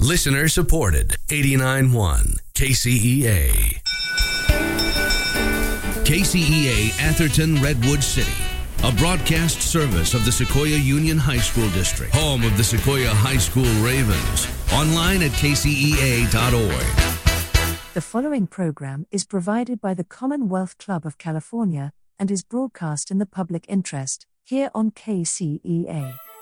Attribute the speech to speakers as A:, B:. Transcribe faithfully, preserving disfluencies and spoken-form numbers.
A: Listener supported. eighty-nine point one K C E A. K C E A Atherton Redwood City. A broadcast service of the Sequoia Union High School District, home of the Sequoia High School Ravens. Online at k c e a dot org.
B: The following program is provided by the Commonwealth Club of California and is broadcast in the public interest, here on K C E A.